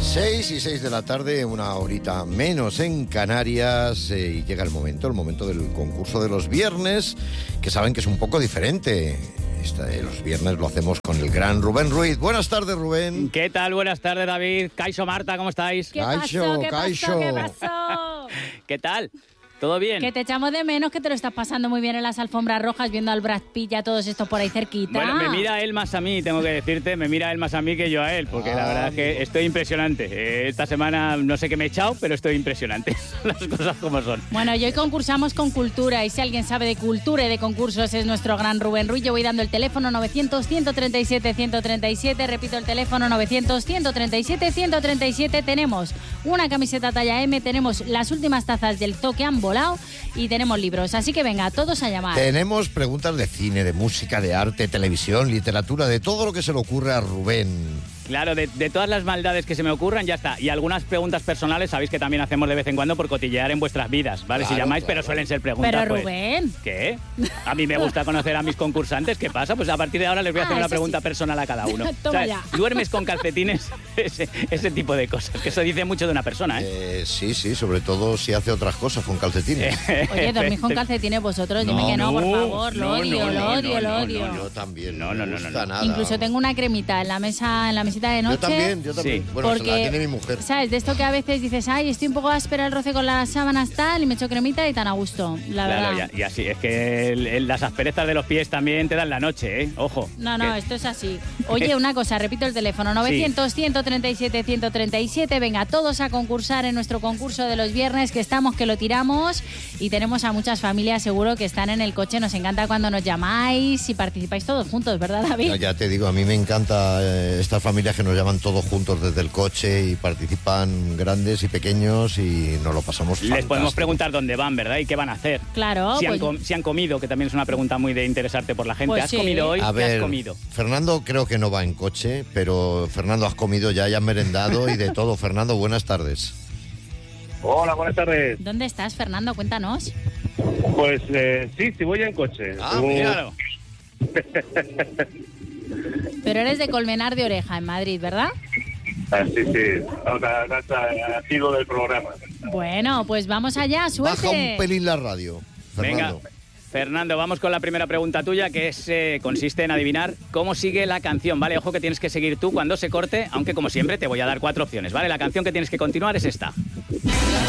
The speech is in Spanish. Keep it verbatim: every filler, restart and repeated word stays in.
Seis y seis de la tarde, una horita menos en Canarias, eh, y llega el momento, el momento del concurso de los viernes, que saben que es un poco diferente. Esta, eh, los viernes lo hacemos con el gran Rubén Ruiz. Buenas tardes, Rubén. ¿Qué tal? Buenas tardes, David. Caixo, Marta, ¿cómo estáis? ¿Qué Caixo, pasó? ¿Qué Caixo. pasó? ¿Qué pasó? ¿Qué tal? ¿Todo bien? Que te echamos de menos, que te lo estás pasando muy bien en las alfombras rojas, viendo al Brad Pitt y a todos estos por ahí cerquita. Bueno, me mira él más a mí, tengo que decirte, me mira él más a mí que yo a él, porque Ah, la verdad es que estoy impresionante. Eh, esta semana no sé qué me he echado, pero estoy impresionante. Las cosas como son. Bueno, y hoy concursamos con cultura, y si alguien sabe de cultura y de concursos es nuestro gran Rubén Ruiz. Yo voy dando el teléfono novecientos, ciento treinta y siete, ciento treinta y siete, repito el teléfono novecientos, ciento treinta y siete, ciento treinta y siete. Tenemos una camiseta talla M, tenemos las últimas tazas del zoo que han volado y tenemos libros, así que venga, todos a llamar. Tenemos preguntas de cine, de música, de arte, televisión, literatura, de todo lo que se le ocurre a Rubén. Claro, de, de todas las maldades que se me ocurran, ya está. Y algunas preguntas personales, sabéis que también hacemos de vez en cuando por cotillear en vuestras vidas, ¿vale? Claro, si llamáis, claro. pero suelen ser preguntas, Pero pues, Rubén. ¿qué? A mí me gusta conocer a mis concursantes. ¿Qué pasa? Pues a partir de ahora les voy a hacer Ah, una eso pregunta sí. personal a cada uno. Toma ¿Sabes? ya. ¿Duermes con calcetines? ese, ese tipo de cosas, que eso dice mucho de una persona, ¿eh? Eh, sí, sí, sobre todo si hace otras cosas con calcetines. Oye, ¿dormís con calcetines vosotros? Dime No, que no, por no, favor, lo no, odio, no, lo no, odio, no, lo no, odio. no, Yo también, No, no, no, me no, no, gusta no. nada. Incluso tengo una cremita en la mesa, en la mesita de noche. Yo también, yo también. Sí. Bueno, se la Porque, tiene mi mujer. ¿sabes? De esto que a veces dices, ay, estoy un poco áspera el roce con las sábanas tal, y me echo cremita y tan a gusto, la Claro, verdad. ya- y así, es que el- el- las asperezas de los pies también te dan la noche, ¿eh? Ojo. No, no, que- esto es así. Oye, una cosa, repito el teléfono, novecientos, ciento treinta y siete, ciento treinta y siete. Venga, todos a concursar en nuestro concurso de los viernes, que estamos, que lo tiramos. Y tenemos a muchas familias seguro que están en el coche. Nos encanta cuando nos llamáis y participáis todos juntos, ¿verdad, David? Ya, ya te digo, a mí me encanta eh, estas familias que nos llaman todos juntos desde el coche y participan grandes y pequeños y nos lo pasamos Les fantástico. podemos preguntar dónde van, ¿verdad? Y qué van a hacer. Claro, Si han, pues- com- si han comido, que también es una pregunta muy de interesarte por la gente. Pues ¿Has sí. comido hoy? A ¿Qué ver, has comido? Fernando creo que no va en coche, pero Fernando, has comido ya, ya has merendado y de todo. Fernando, buenas tardes. Hola, buenas tardes. ¿Dónde estás, Fernando? Cuéntanos. Pues eh, sí, sí voy en coche. Ah, Uh, Míralo. Pero eres de Colmenar de Oreja, en Madrid, ¿verdad? ah, sí, sí, Nota- nota, ha sido del programa. Bueno, pues vamos allá, suerte. Baja un pelín la radio, Fernando. Venga, Fernando, vamos con la primera pregunta tuya, que es, eh, consiste en adivinar cómo sigue la canción, ¿vale? Ojo que tienes que seguir tú cuando se corte, aunque como siempre te voy a dar cuatro opciones, ¿vale? La canción que tienes que continuar es esta.